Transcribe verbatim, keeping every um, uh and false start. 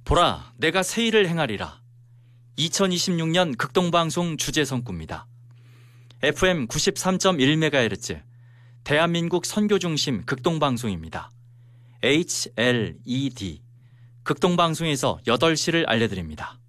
보라, 내가 새 일을 행하리라. 이천이십육 년 극동방송 주제성구입니다. 에프엠 구십삼 점 일 메가헤르츠, 대한민국 선교중심 극동방송입니다. 에이치엘이디, 극동방송에서 여덟 시를 알려드립니다.